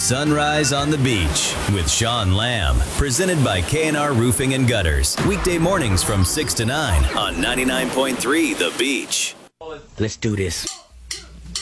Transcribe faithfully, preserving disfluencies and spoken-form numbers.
Sunrise on the Beach with Sean Lamb. Presented by K and R Roofing and Gutters. Weekday mornings from six to nine on ninety-nine point three The Beach. Let's do this.